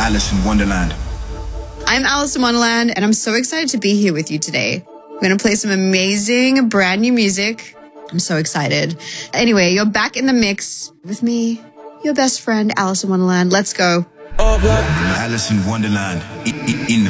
Alice in Wonderland. I'm Alice in Wonderland, and I'm so excited to be here with you today. We're going to play some amazing brand new music. I'm so excited. Anyway, you're back in the mix with me, your best friend, Alice in Wonderland. Let's go. Alice in Wonderland. In